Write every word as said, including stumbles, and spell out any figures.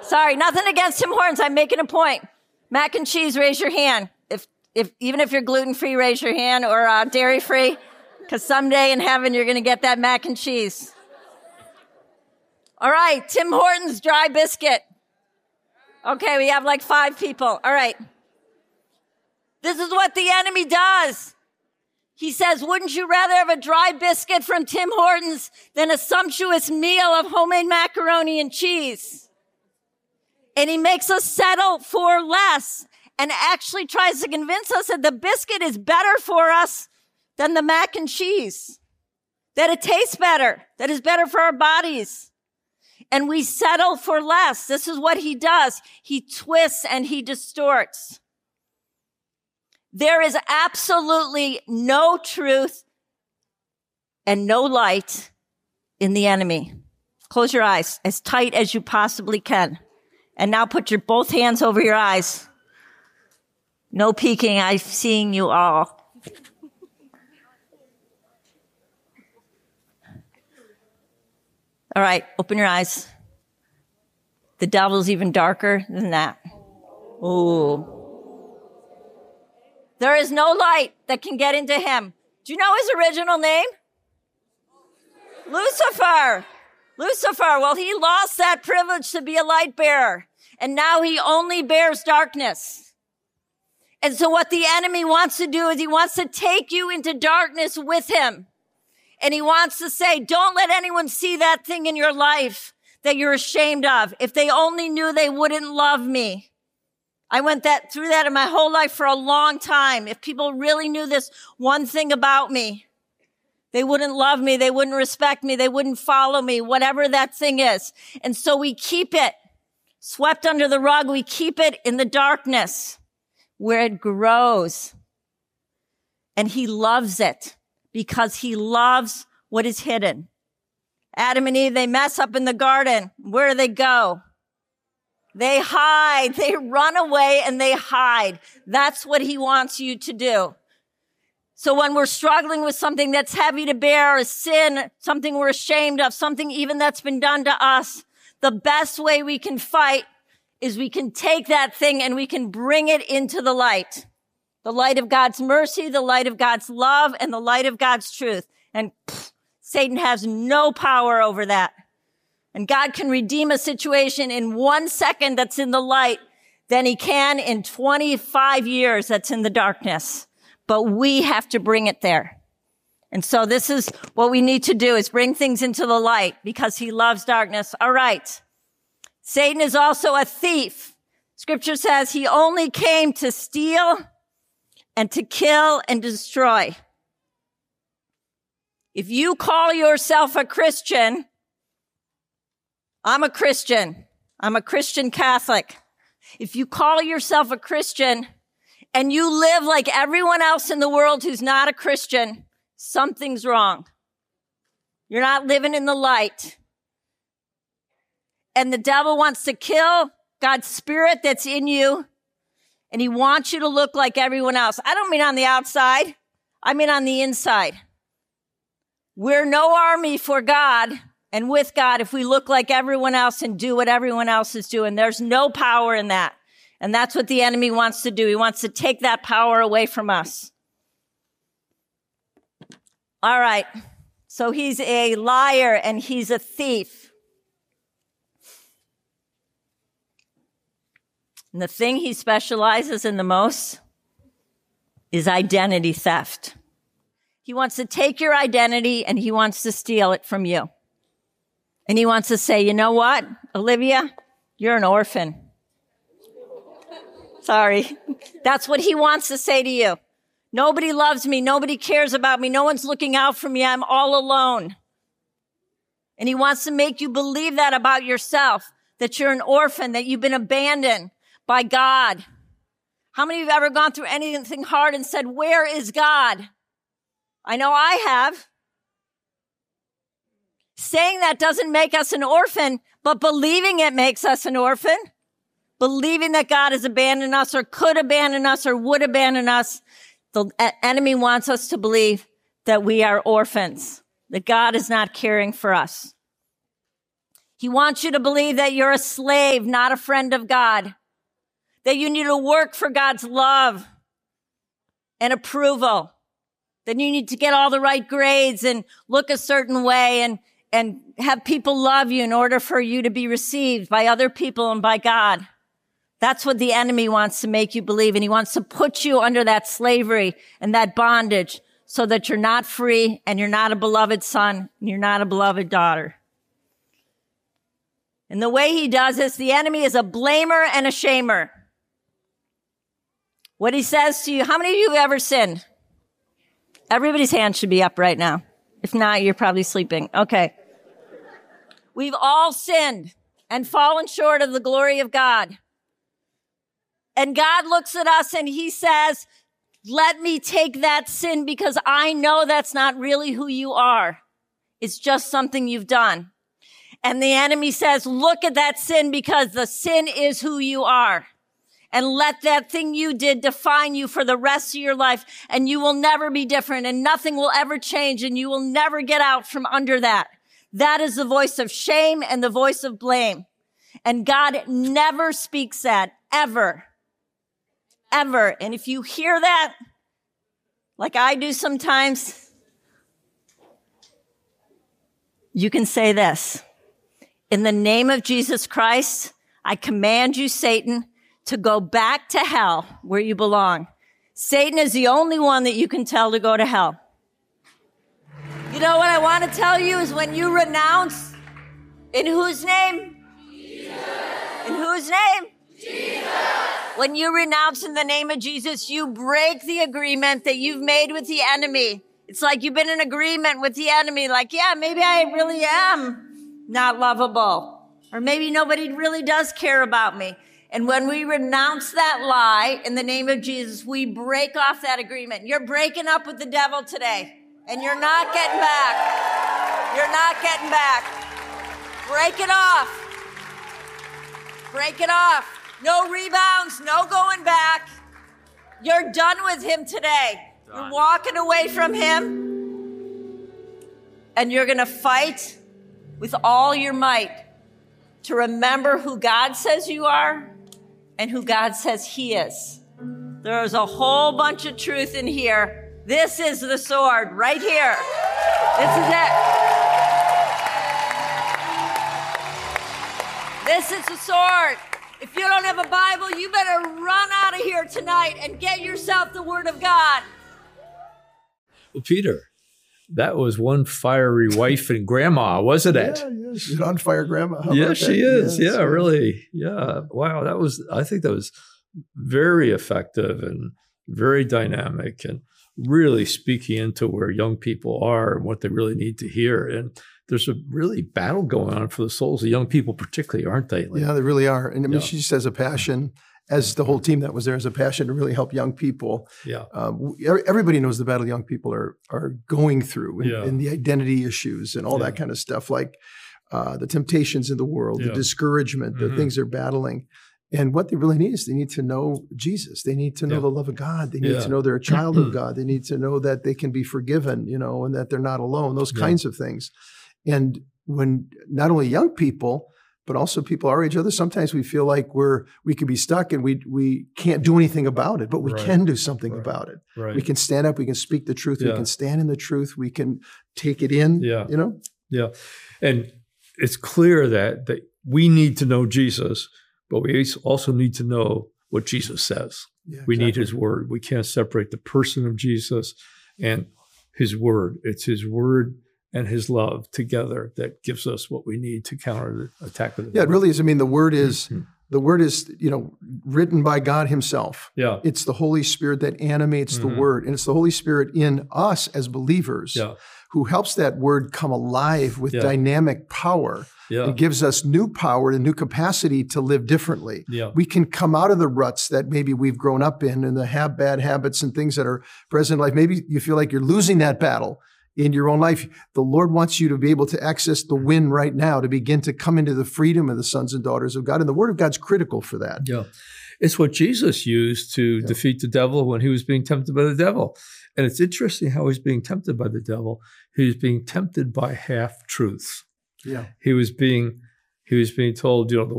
Sorry, nothing against Tim Hortons. I'm making a point. Mac and cheese, raise your hand. If, if, even if you're gluten-free, raise your hand, or uh, dairy-free, because someday in heaven you're going to get that mac and cheese. All right, Tim Hortons dry biscuit. Okay, we have like five people. All right. This is what the enemy does. He says, wouldn't you rather have a dry biscuit from Tim Hortons than a sumptuous meal of homemade macaroni and cheese? And he makes us settle for less and actually tries to convince us that the biscuit is better for us than the mac and cheese, that it tastes better, that is better for our bodies. And we settle for less. This is what he does. He twists and he distorts. There is absolutely no truth and no light in the enemy. Close your eyes as tight as you possibly can. And now put your both hands over your eyes. No peeking. I'm seeing you all. All right, open your eyes. The devil's even darker than that. Ooh. There is no light that can get into him. Do you know his original name? Lucifer. Lucifer. Well, he lost that privilege to be a light bearer. And now he only bears darkness. And so what the enemy wants to do is he wants to take you into darkness with him. And he wants to say, don't let anyone see that thing in your life that you're ashamed of. If they only knew, they wouldn't love me. I went that through that in my whole life for a long time. If people really knew this one thing about me, they wouldn't love me. They wouldn't respect me. They wouldn't follow me, whatever that thing is. And so we keep it swept under the rug. We keep it in the darkness where it grows. And he loves it because he loves what is hidden. Adam and Eve, they mess up in the garden. Where do they go? They hide, they run away and they hide. That's what he wants you to do. So when we're struggling with something that's heavy to bear, a sin, something we're ashamed of, something even that's been done to us, the best way we can fight is we can take that thing and we can bring it into the light. The light of God's mercy, the light of God's love, and the light of God's truth. And pff, Satan has no power over that. And God can redeem a situation in one second that's in the light than he can in twenty-five years that's in the darkness. But we have to bring it there. And so this is what we need to do, is bring things into the light because he loves darkness. All right. Satan is also a thief. Scripture says he only came to steal and to kill and destroy. If you call yourself a Christian, I'm a Christian. I'm a Christian Catholic. If you call yourself a Christian and you live like everyone else in the world who's not a Christian, something's wrong. You're not living in the light. And the devil wants to kill God's spirit that's in you, and he wants you to look like everyone else. I don't mean on the outside. I mean on the inside. We're no army for God and with God if we look like everyone else and do what everyone else is doing. There's no power in that. And that's what the enemy wants to do. He wants to take that power away from us. All right. So he's a liar and he's a thief. And the thing he specializes in the most is identity theft. He wants to take your identity and he wants to steal it from you. And he wants to say, you know what, Olivia, you're an orphan. Sorry. That's what he wants to say to you. Nobody loves me. Nobody cares about me. No one's looking out for me. I'm all alone. And he wants to make you believe that about yourself, that you're an orphan, that you've been abandoned by God. How many of you have ever gone through anything hard and said, where is God? I know I have. Saying that doesn't make us an orphan, but believing it makes us an orphan. Believing that God has abandoned us or could abandon us or would abandon us. The enemy wants us to believe that we are orphans, that God is not caring for us. He wants you to believe that you're a slave, not a friend of God, that you need to work for God's love and approval, that you need to get all the right grades and look a certain way and, and have people love you in order for you to be received by other people and by God. That's what the enemy wants to make you believe. And he wants to put you under that slavery and that bondage so that you're not free and you're not a beloved son and you're not a beloved daughter. And the way he does this, the enemy is a blamer and a shamer. What he says to you, how many of you have ever sinned? Everybody's hand should be up right now. If not, you're probably sleeping. Okay. We've all sinned and fallen short of the glory of God. And God looks at us and he says, let me take that sin because I know that's not really who you are. It's just something you've done. And the enemy says, look at that sin because the sin is who you are. And let that thing you did define you for the rest of your life. And you will never be different and nothing will ever change and you will never get out from under that. That is the voice of shame and the voice of blame. And God never speaks that, ever. Ever. And if you hear that, like I do sometimes, you can say this. In the name of Jesus Christ, I command you, Satan, to go back to hell where you belong. Satan is the only one that you can tell to go to hell. You know what I want to tell you is when you renounce, in whose name? Jesus. In whose name? Jesus. When you renounce in the name of Jesus, you break the agreement that you've made with the enemy. It's like you've been in agreement with the enemy, like, yeah, maybe I really am not lovable. Or maybe nobody really does care about me. And when we renounce that lie in the name of Jesus, we break off that agreement. You're breaking up with the devil today, and you're not getting back. You're not getting back. Break it off. Break it off. No rebounds, no going back. You're done with him today. Done. You're walking away from him, and you're going to fight with all your might to remember who God says you are and who God says he is. There's a whole bunch of truth in here. This is the sword right here. This is it. This is the sword. If you don't have a Bible, you better run out of here tonight and get yourself the Word of God. Well, Peter, that was one fiery wife and grandma, wasn't it? Yeah, yeah, she's on fire grandma. How yeah, she is. Yes, yeah, yeah, really. Yeah. Wow. That was, I think that was very effective and very dynamic and really speaking into where young people are and what they really need to hear. And there's a really battle going on for the souls of young people, particularly, aren't they? Like, yeah, they really are. And I mean, yeah. she just has a passion, as the whole team that was there has a passion to really help young people. Yeah. Um, everybody knows the battle young people are are going through and, yeah. and the identity issues and all yeah. that kind of stuff, like uh, the temptations in the world, yeah. the discouragement, the mm-hmm. things they're battling. And what they really need is they need to know Jesus. They need to know yeah. the love of God. They need yeah. to know they're a child of God. They need to know that they can be forgiven, you know, and that they're not alone, those yeah. kinds of things. And when not only young people, but also people our age, others, sometimes we feel like we're we could be stuck and we we can't do anything about it, but we right. can do something right. about it. Right. We can stand up, we can speak the truth, yeah. we can stand in the truth, we can take it in, yeah. you know? Yeah. And it's clear that, that we need to know Jesus, but we also need to know what Jesus says. Yeah, we exactly. need his word. We can't separate the person of Jesus and his word. It's his word and his love together that gives us what we need to counter the attack of the Yeah, devil. it really is. I mean, the word is, mm-hmm. the word is, you know, written by God himself. Yeah. It's the Holy Spirit that animates mm-hmm. the word. And it's the Holy Spirit in us as believers yeah. who helps that word come alive with yeah. dynamic power. Yeah. It gives us new power and new capacity to live differently. Yeah. We can come out of the ruts that maybe we've grown up in and the have bad habits and things that are present in life. Maybe you feel like you're losing that battle in your own life. The Lord wants you to be able to access the win right now, to begin to come into the freedom of the sons and daughters of God. And the word of God's critical for that. Yeah. It's what Jesus used to yeah. defeat the devil when he was being tempted by the devil. And it's interesting how he's being tempted by the devil. He was being tempted by half-truths. Yeah. He was being he was being told, you know, the